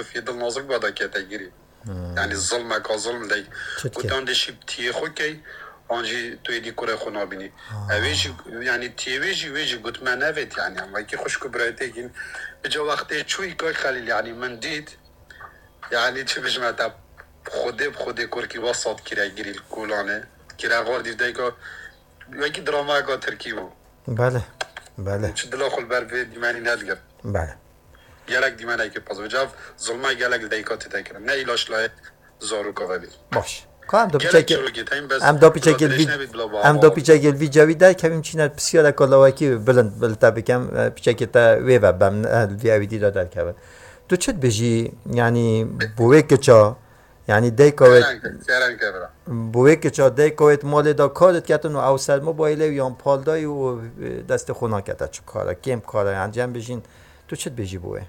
شوف يد النازك بعد كتاجري يعني الظلم كظلم داي كنت عندي شيء تيه خوكي آنجی توی دیکوره خونا بینی. اویش یعنی تیویجی ویجی قلت ما نفت يعني اما کی خوش کبرایته کن بجا وقتی چوی کار خلیل يعني من دید يعني چه بجمع تا بخوده کور کی وسط کرا گیری کولانه کرا غار دیده که یکی دراما که ترکی بود. بله چه دلاخل بر به دیمانی ندگر. بله گلک دیمانی که پس وجاف ظلمای گلک دیکات تکرم نه ایلاش لایت زارو کاوی. باش هم دو پیچه وی جویده کمیم چینه بسیار کلاوکی بلند بکم پیچه که تا وی و بم وی اویدی دادر که تو چت بجی یعنی بوی کچا یعنی دیکویت بوی کچا دیکویت مال دا کارت کتن و اوسر موبایل یا پالدای و دست خونا کتا چه کاره کم کاره انجام بجین تو چت بجی بوی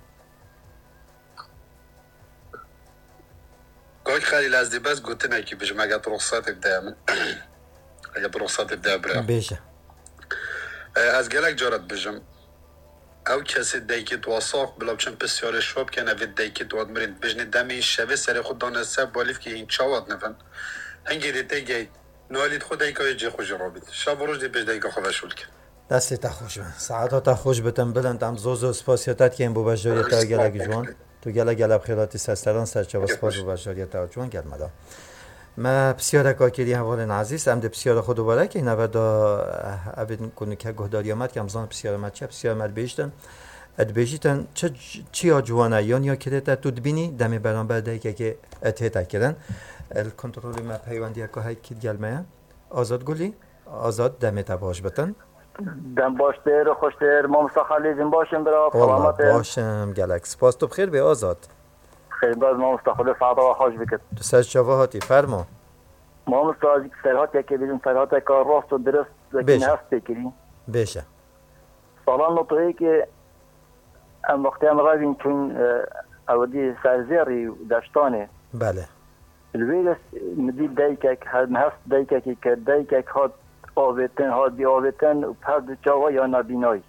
قاك خالي لازدي بس قلت لنا كي بيجي ما قاعد رخصات بدايما قاعد رخصات بداية برا بيجي از قالك جرت بيجم او کسی دیگه توساق بلا بچن بسیار شوب کنه و دیگه دواد مرید بجنی دمی شبه سر خود دانسته بالیف که این چاواد نفن هنگی دیگه نوالید خود دیگه جه خوش رابید شب روز دی بج دیگه خواه شول کن دستی تا خوش بن ساعتا تا خوش بتن بلند هم زوزو سپاسیاتت که این بو بجاری تا گلک جوان تو گله بخیراتی سستران سرچه و سپاس و بشاریت جوان گل مدا ما بسیار کاکری حوالن عزیز هم ده بسیار خود دوباره که این دا ابد کنه که گهداری آمد که همزان بسیار مد چه بسیار مد بیشتن اد بیشتن چی ها جوانه یا کرده تو دبینی دمی برانبر دیگه که اتهتا کردن الکنترول ما پیوندی که های کید گلمه آزاد گلی آزاد دمی تا باش بتن دم باشتر و خوشتر ما مستخلیزم باشم برا سلامت باشم گلک سپاس تو بخیر به آزاد خیر باز ما مستخل ساعت و خوش بکت تو سر شواهاتی فرما ما مستخل سرهاتی که بیدیم سرهاتی که راست و درست زکین هست بکریم بشه سالان نطوری که ام وقتی هم رویم چون اودی سرزیری داشتانه بله الویرس مدید دیکک هست دیککی که دیکک هاد آویتن هادی آویتن و پرد چاوا یا نبینایی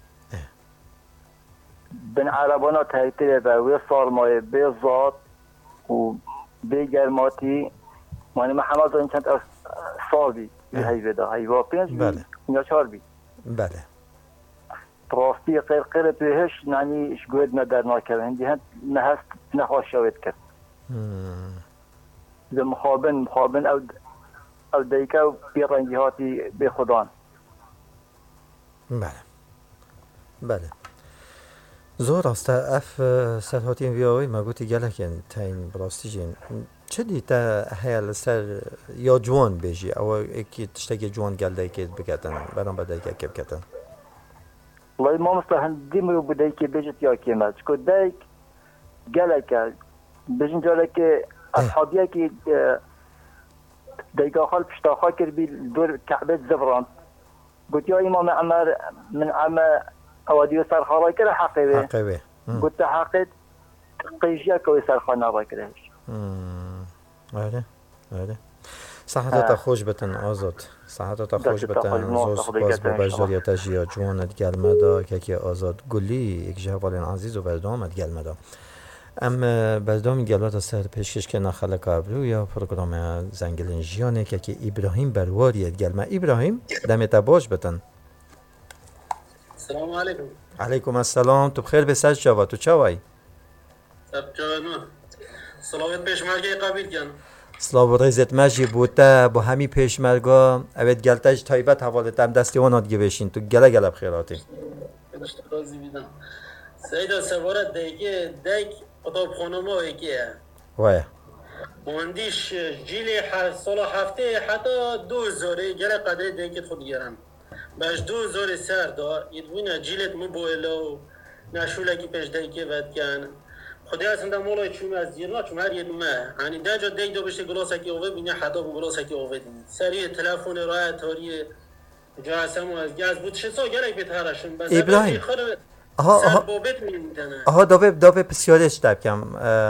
بن عربانا تحتیره و سارمای به ذات و به گرماتی معنی محمد این چند سابی هیوه دا هیوه پینج بله یا چهار بی بله راستی قرقر تویش نعنی شگوید ندر ناکرد هندی هند نهست نخواست شاید کرد ده مخابن او دیگه و بیرنگی هاتی به خدان بله زور است اف سرهاتی ویاوی ما گویی گلکن تاین براستی جین چه دیتا هیال سر یا جوان بیشی او اکی تشتگی جوان گلده که بکتن برام بده که بکتن والله ما مستحن دیمو بده که بیشت یا کیمت که دیگ گلکه بیشن جاله که اصحابیه که دیگه خال پشتاخا کر بی دور کعبه زفران قلت يا امام عمر من عم اودي سر خاله كده حقيبه قلت حقيت قيشيا كوي سر خانه با كده آره صحتت خوش بتن آزاد صحتت خوش بتن زوز باز با بجداریت جیا جوانت گلمدا که آزاد گلی یک جوال عزیز و بردامت گلمدا ام بردام گلات سر پیشکش که نخله کابرو یا پروگرام زنگلن جیانه که ابراهیم برواریت گلمه ابراهیم دمت باش بتن السلام علیکم علیکم السلام تو بخیر به سج جوا تو چوای سب جانو صلوات پیشمرگه قبیل کن سلاو ریزت مجی بوده با همی پیشمرگا اوید گلتاج تایبت حوالت هم دستی اونات گوشین تو گله بخیراتی اشترازی بیدم سیدا سوارت دیگه اتاق خانما ایکیه وای مهندیش جیلی سال هفته حتی 2000 گره قدر دیگه خود گرم باش 2000 سر دا یدوینا جیلت موبایلو نشولکی پیش دیگه ود کن خودی اصلا دا مولای چون از دیرنا چون هر یدومه یعنی در جا دیگ دو بشته گلاسکی اوه بینه حتی با گلاسکی اوه دینی سریع تلفن رای تاری جاسم و از گاز بود شسا گره بیت هرشون ابراهیم آها دابه بسیارش دبکم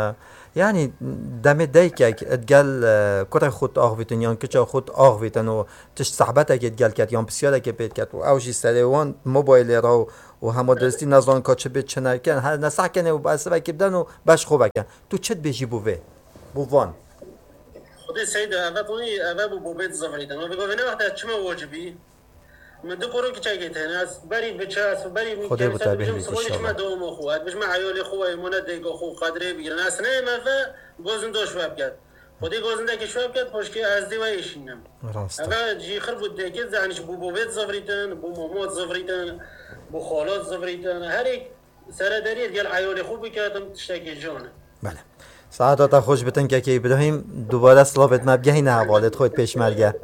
یعنی دم دیگه ادگل کره خود آغویتن یان کجا خود آغویتن و تش صحبت اگه ادگل کد یان بسیار اگه بید کد و اوشی سریوان موبایل را و همه درستی نزان که چه بید چه نکن هر نسخ کنه و بسه بکی بدن و بش خوب کن تو چت بیجی بووان خودی سید اول بو بید زفریدن و بگو نه وقت چما واجبی من دو قرون که چه نه از بری بچاس و بری خدا بتابه ان شاء الله دوم خوات باش ما عيال خوای مون دیگه خو قدره بگیرن اصلا ما گوزن دو شواب کرد خودی گوزن ده که شواب کرد پشت از دی وایشینم اول جی خرب بود دیگه زانش بو بيت زفریدن بو محمود زفریدن بو خالات زفریدن هر یک سرداری دیگه عيال خوب کردم تشتکی جان بله ساعتها خوش بتن که ابراهیم دوباره سلامت مبگهی نه حوالت خود پیش مرگه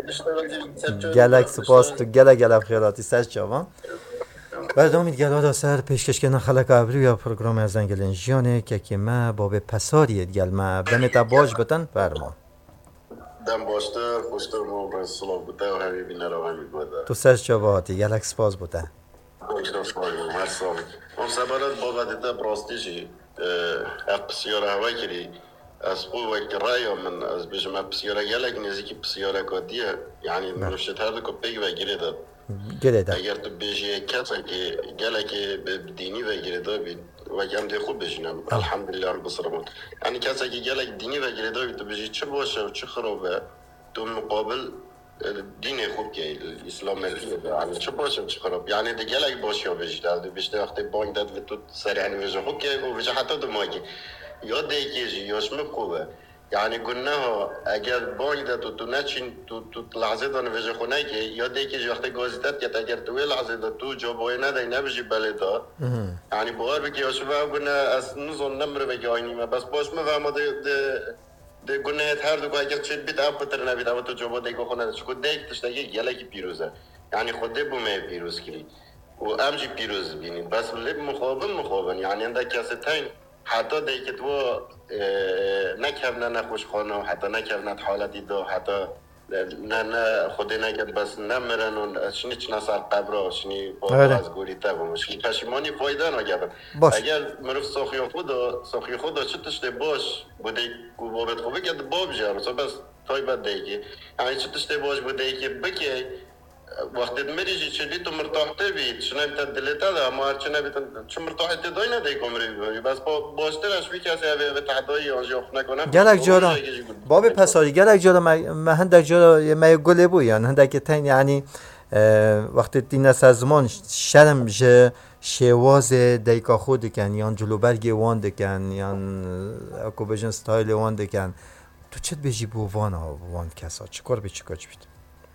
گلک سپاس تو گلک خیراتی سر جوان بعد امید گلا سر پیشکش کنن خلق ابری یا پروگرام از انگلن جیانه که ما باب پساری گل ما دمت باج بتن فرما دم باشته خوشتر مو سلام بوده و همین بینه رو همین بوده تو سر جواتی گلک سپاس بوده خوشتر شمایی مرسام اون سبارت بابا دیده براستیشی بسیاره هوا کردی از قوة رأي من از بجمع بسیاره گلک نزدیکی بسیاره کدیه یعنی نوشته هر دو پیگ و گریده اگر تو بیجی کسی که گلک دینی و گریده بید و کم دی خوب بجنم الحمدلله بصرمون یعنی کسی که گلک دینی و گریده بید تو بیجی چه باشه و چه خرابه تو مقابل دین خوب که اسلام ملیه یعنی چه باشه و چه خراب یعنی دی گلک باشه و بیجده دو بیشتر وقتی بانگ داد و تو سریع ویژه خوب که و ویژه حتی دو ماگی یا دیگه یاش خوبه یعنی گناه اگر بانگ داد تو نچین تو لحظه دان وجه خونه که یا دیگه وقتی گازیدت که اگر تو لحظه داد تو جوابای ندای نبجی بله دا یعنی باور بگی یا شما گناه از نزون نمره بگی آینی ما بس باش ما ده گناه هر دو که اگر چه بیت اب بتر نبید اما تو جواب دیگه خونه چکو دیگه تشتگی گلکی پیروزه یعنی خود بومه پیروز کری و امجی پیروز بینید بس لب مخابن یعنی انده کسی تاین حتی دیگه تو نکردن نخوش خانه و حتی نکردن حالتی دو حتی نه خودی نکرد بس نمیرن و شنی چنا سر قبره شنی از گوری تبا شنی پشیمانی فایده نگردن اگر مروف ساخی خود چه تشته باش بوده که بابت خوبه که باب جارو بس تای بد دیگه یعنی چه تشته باش بوده که بکی وقتی میریزی چلی تو مرتاحته بید شنای بیتن دلیتا ده اما هرچی نبیتن چه مرتاحته دای نده کمری بید بس باشترش بی کسی به تحدایی آنجا اخونه کنم گلک جارا باب پساری گلک جارا ما هندک جارا ما گله بو یعنی هندک تین یعنی وقتی دین سازمان شرم جه شواز دیکا خود کن یان جلوبرگی وان دکن یان اکو بجن ستایل وان دکن تو چت بیجی بو وان کسا چکار بی چکاچ بید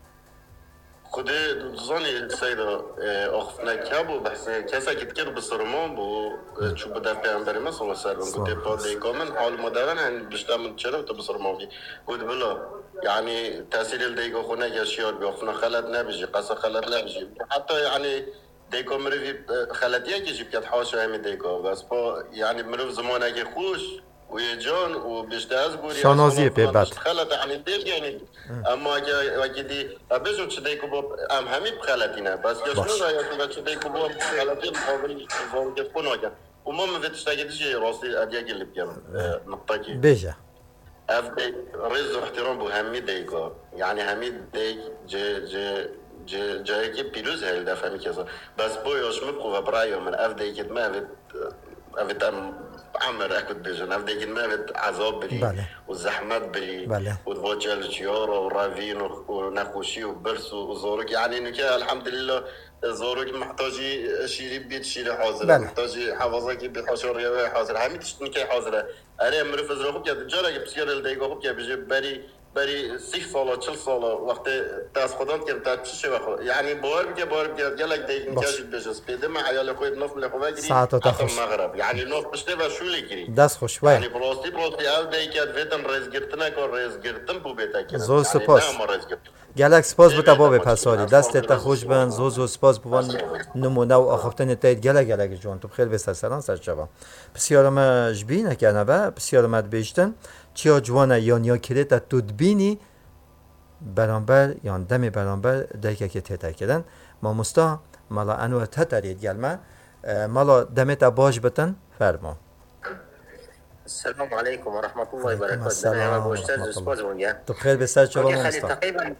خود زانی سیدا آخفنه که بو بحث کسی که تکر بسرمان بو چو بده پیامبری ما صلی الله علیه و سلم گفت دیگه من حال مدرن هن بیشتر من چرا تو بسرمان بی گفت بلا یعنی تاثیر دیگه خونه گشیار بی آخفنه خلط نبیجی قصه خلط نبیجی حتی یعنی دیگه مروی خلطیه که جیب کت حاشا همی دیگه بس با یعنی مروف زمانه که خوش و یه جان و بیشتر از گوری شانازی پیبت خلط یعنی دیل یعنی اما اگه دی بزن چه دیگه با هم همی بخلطی نه بس یا شنو را یا چه دیگه با خلطی مقابلی زمان که خون آگه و ما مفتش تاگه دیجی راستی ادیه گلی بگم نقطه که بیجه اف دی رز و احترام بو همی دیگه یعنی همی دیگه جایی که پیروز هل دفعه می کسا بس بایاش مبقو و برای من اف دیگه ما افت عمر اكد بيجن افدي كن ما عذاب بلي وزحمات بلي وتواجه الجيارة ورافين ونخوشي وبرس وزورك يعني انك الحمد لله زورك محتاجي شيري بيت شيري حاضر محتاجي حفظك بيت حشر حاضر همي تشتنكي حاضر انا مرفز رو خوب يا جارك بسيار الدقيقة خوب يا بيجي بري 6 ساله 40 ساله وقت دست خودم که تا چی بخو یعنی باور بگه گلک دیگه نکاش بجس بده ما عیال خود نف له خو بگیری حتی مغرب یعنی نف بشته و شو لگیری دست خوش وای یعنی براستی ال دیگه ودن رز گرتن کو رز گرتن بو بتا که زو سپاس گلک سپاس بوده باب پساری دست تا خوش بن زو سپاس بوان نمونه و آخفتن تایید گلک جوان تو خیلی بس سلام سر جواب بسیارم جبینه کنه و بسیارم بیشتن چیا جوانه یا کلیتا تدبینی برانبر یا دم برانبر دیگه که تیتا کردن ما مستا مالا انو تترید گلمه مالا دمت باش بتن فرما. السلام عليكم ورحمة الله وبركاته. السلام ورحمة الله. تو بخير بسر شما مصطفى. تقریبا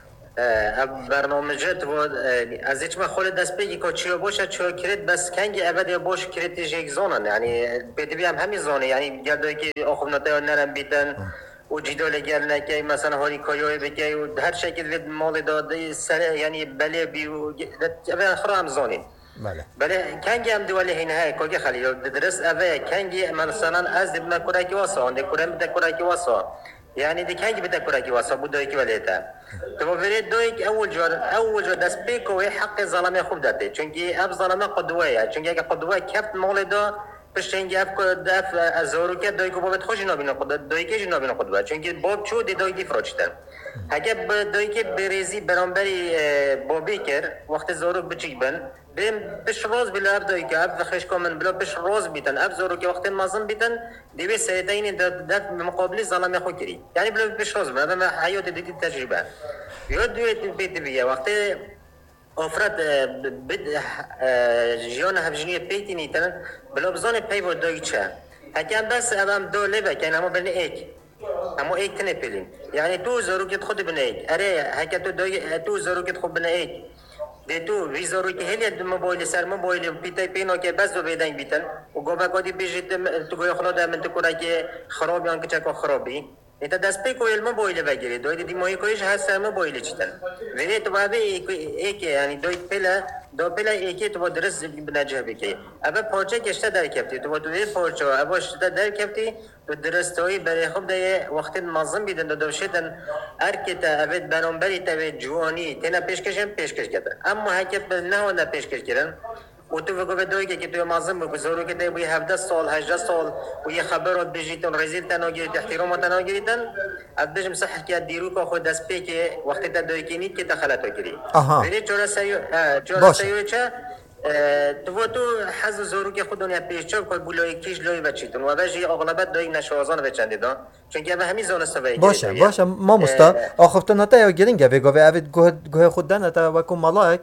برنامجت و از هیچ ما خود دست بگی که چیا باشه چیا کرد بس کنگی ابد باش کرد یک زونن یعنی بدوی هم همین زونه یعنی گردایی که آخوب نتای نرم بیتن و جدال گل نکی مثلا هاری کایای بکی و هر شکل ود مال داده سر یعنی بله بی و خرام زونین. بله کنگی هم دوله هین های کوچه خالی درست اوه کنگی مثلا از دم کوراکی واسه آن دکورم دکوراکی واسه یعنی دیگه بده کوراکی واسه بود دوی که ولیته تو برید دوی که اول جور دست بیکوی حق ظلمه خوب داده چونکی اب ظلمه قدوه چونکی اگه قدوه کفت مال دا پشتینگی اب دف از زوروکه دوی که بابت خوشی نبینه قدوه دوی که نبینه قدوه چونکی باب چود دوی کی فروشتن اگه دوی که بریزی برانبری بابی کرد وقت زوروک بچیک بن بیم بش روز بلا ابدای که اب خش کامن بلا بش روز بیتن اب زورو که وقت مازن بیتن دیوی سریتین در مقابل ظلم خو کری یعنی بلا بش روز بلا ما حیات دیدی تجربه یاد دوی بیت بیا وقت افراد بد جیان هفجنی پیتی نیتن بلا بزن پی و دای چه اگه بس ام دو لبه که اما بین ایک اما ایک تنه پیلین یعنی تو زورو که خود بین ایک اره هک تو زورو که خود بین ایک دیتو ویزارو که هلیت موبایل سر موبایل بیتای پینو که بس دو بیدن بیتن و گوبا کادی بیشت تو گوی خلا دامن تو کورا که خرابی آن که چکو خرابی ایتا دست پی کویل موبایل بگیری دوی دی ماهی کویش هست سر موبایل چیتن ولی تو بعد ایک یعنی دوی پلا ایکی تو درست بنجه بکی اما پارچه کشته در کفتی تو دوی پارچه اما شده در کفتی تو درستایی برای خوب دیگه وقتی منظم بیدن دو دوشیدن ارکتا اوید برانبری تاوید جوانی تینا پیشکش کردن اما حکیب نه پیشکش کردن و تو بگو دوی که تو منظم بگو زورو که بوی 17 سال 18 سال و یه خبر رو بجیتون رزیل تناگیرید احترام تناگیریدن اب بجم صح که دیرو که خود دست پی که وقتی تا دوی که نیت که دخلت کردی ولی چرا سیو چه تو حز زورو که خود دنیا پیشچوب که بولای کیش لای بچیتون و بجی اغلبت دوی نشوازان بچنده دا چون که همین زون استوایی باشه ما مستا آخفتناتا یا گرینگه بگو اوید گوه خود دنتا و کم ملاک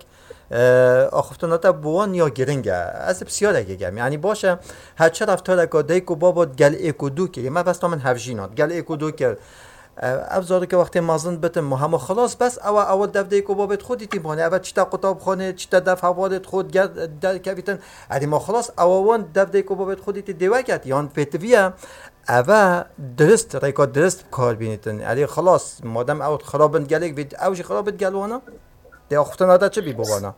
آخفتناتا بوان یا گرینگه از بسیار گم یعنی باشه هر چه رفتار که دیکو بابا گل ایکو دو کردی من بس من هفجینات گل ایکو دو کرد ابزاری که وقتی مازن بتم هم خلاص بس اول دفده کو بابت خودی تیمونه اول چتا قطاب خانه چتا دف حوادت خود در کویتن ادی ما خلاص اولوان دفده کو بابت خودی تی دیوکت یان پتویا اوا درست ریکارد درست کار بینیتن ادی خلاص مادام اوت خرابند گلک بید اوج خرابت گلوانا دی اختنادا چه بی بابانا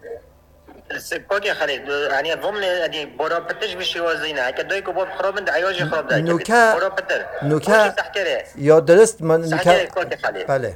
سپاکی خالد یعنی ضمن ادی برا پتش بشی وزینه که دوی کو باب خرابند عیاج خراب ده برا پتر نوکا یا درست من نوکا بله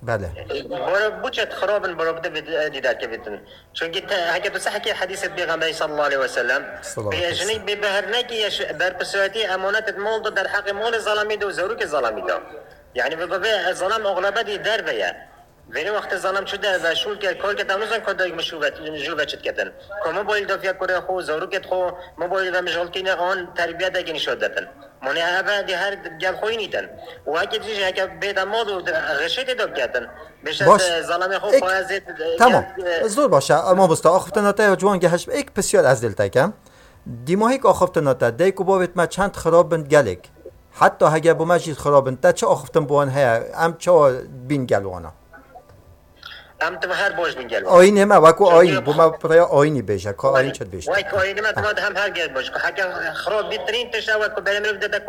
برا بوچت خرابن برا بده دیدار کبیتن چون که هک تو صح که حدیث پیغمبر صلی الله علیه و سلم به جنی به بهرنکی بر پسواتی امانت مال در حق مال ظالمی دو زروک ظالمی دو یعنی به ظلم اغلبی در بیا ولی وقت ظلم شده و شول که کار که تنوزن کدای مشوبت چت کردن که موبایل دافیا کره خو زروکت خو موبایل و مشغول کینه آن تربیت دگی نشود دادن منی هوا دی هر گل خوی نیتن و اگه چیزی اگه بیدماد و غشیت داد کردن بشه ظلم خو فازت تمام زور باشه اما بسته آخفتناتا جوان گهش یک بسیار از دل تکم دیماهیک آخفتناتا دیکو باوت ما چند خراب بند گلک حتی اگه با مجید خراب بند تا چه آخفتن بوان ها ام چه بین گلوانا ام تو هر باش بینگل آینه ما وکو آین بوما پریا آینی بیشه که آین چت بیشه وای آینه ما تو هم هر گل باش که خراب بیترین تشاوت که بریم رو داده